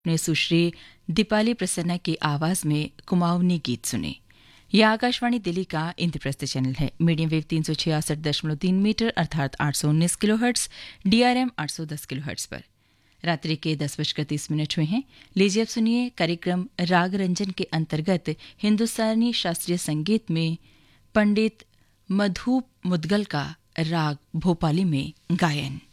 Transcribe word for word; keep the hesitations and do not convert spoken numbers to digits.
ने सुश्री दीपाली प्रसन्ना की आवाज में कुमाऊनी गीत सुने। यह आकाशवाणी दिल्ली का इंद्रप्रस्थ चैनल है। मीडियम वेव तीन सौ छियासठ दशमलव तीन मीटर अर्थात आठ सौ उन्नीस किलो हर्ट्स, डीआरएम आठ सौ दस किलो हर्ट्स पर। रात्रि के दस बजकर तीस मिनट हुए हैं। लीजिए अब सुनिए कार्यक्रम राग रंजन के अंतर्गत हिंदुस्तानी शास्त्रीय संगीत में पंडित मधु मुदगल का राग भोपाली में गायन।